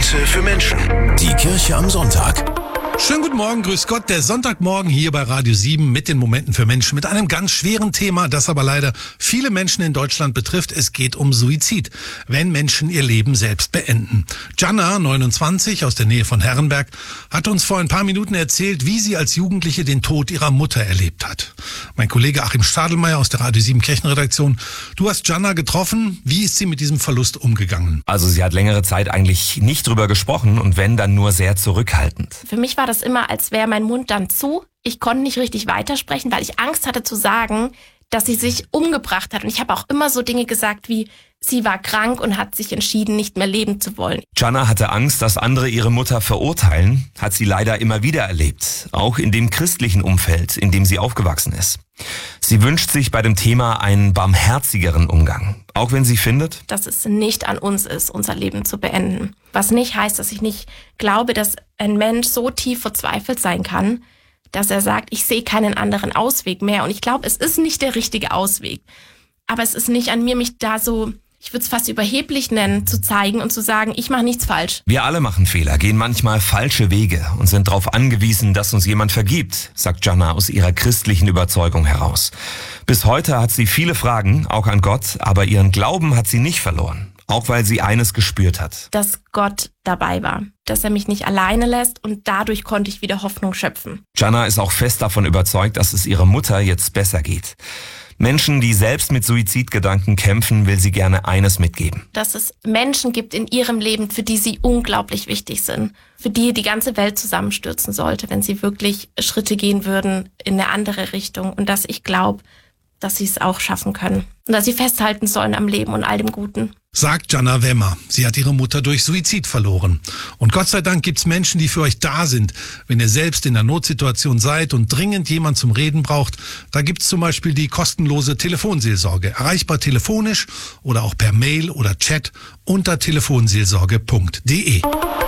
Momente für Menschen. Die Kirche am Sonntag. Schönen guten Morgen, grüß Gott. Der Sonntagmorgen hier bei Radio 7 mit den Momenten für Menschen, mit einem ganz schweren Thema, das aber leider viele Menschen in Deutschland betrifft. Es geht um Suizid, wenn Menschen ihr Leben selbst beenden. Jana, 29, aus der Nähe von Herrenberg, hat uns vor ein paar Minuten erzählt, wie sie als Jugendliche den Tod ihrer Mutter erlebt hat. Mein Kollege Achim Stadelmeier aus der Radio 7 Kirchenredaktion, du hast Jana getroffen. Wie ist sie mit diesem Verlust umgegangen? Also sie hat längere Zeit eigentlich nicht drüber gesprochen und wenn, dann nur sehr zurückhaltend. Für mich war das immer, als wäre mein Mund dann zu. Ich konnte nicht richtig weitersprechen, weil ich Angst hatte zu sagen, dass sie sich umgebracht hat. Und ich habe auch immer so Dinge gesagt wie, sie war krank und hat sich entschieden, nicht mehr leben zu wollen. Jana hatte Angst, dass andere ihre Mutter verurteilen, hat sie leider immer wieder erlebt, auch in dem christlichen Umfeld, in dem sie aufgewachsen ist. Sie wünscht sich bei dem Thema einen barmherzigeren Umgang, auch wenn sie findet, dass es nicht an uns ist, unser Leben zu beenden. Was nicht heißt, dass ich nicht glaube, dass ein Mensch so tief verzweifelt sein kann, dass er sagt, ich sehe keinen anderen Ausweg mehr. Und ich glaube, es ist nicht der richtige Ausweg. Aber es ist nicht an mir, mich da so, ich würde es fast überheblich nennen, zu zeigen und zu sagen, ich mache nichts falsch. Wir alle machen Fehler, gehen manchmal falsche Wege und sind darauf angewiesen, dass uns jemand vergibt, sagt Jana aus ihrer christlichen Überzeugung heraus. Bis heute hat sie viele Fragen, auch an Gott, aber ihren Glauben hat sie nicht verloren. Auch weil sie eines gespürt hat. Dass Gott dabei war, dass er mich nicht alleine lässt und dadurch konnte ich wieder Hoffnung schöpfen. Jana ist auch fest davon überzeugt, dass es ihrer Mutter jetzt besser geht. Menschen, die selbst mit Suizidgedanken kämpfen, will sie gerne eines mitgeben. Dass es Menschen gibt in ihrem Leben, für die sie unglaublich wichtig sind. Für die die ganze Welt zusammenstürzen sollte, wenn sie wirklich Schritte gehen würden in eine andere Richtung. Und dass ich glaube, dass sie es auch schaffen können. Und dass sie festhalten sollen am Leben und all dem Guten. Sagt Jana Wemmer. Sie hat ihre Mutter durch Suizid verloren. Und Gott sei Dank gibt's Menschen, die für euch da sind, wenn ihr selbst in der Notsituation seid und dringend jemand zum Reden braucht. Da gibt's zum Beispiel die kostenlose Telefonseelsorge. Erreichbar telefonisch oder auch per Mail oder Chat unter telefonseelsorge.de.